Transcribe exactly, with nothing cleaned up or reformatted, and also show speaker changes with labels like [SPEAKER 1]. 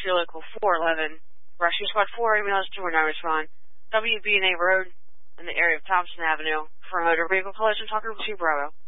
[SPEAKER 1] to your local four eleven. Rescue Squad four, ambulance two one nine respond. W B and A Road in the area of Thompson Avenue for a motor vehicle collision. Talking to Bravo.